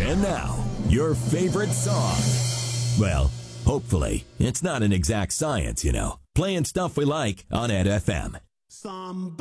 And now, your favorite song. Well, hopefully. It's not an exact science, you know. Playing stuff we like on Ed FM.